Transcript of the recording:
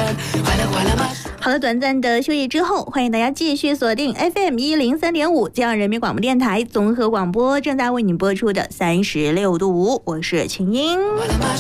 好了，短暂的休息之后，欢迎大家继续锁定 FM103.5江阳人民广播电台综合广播，正在为您播出的36度5，我是秦英。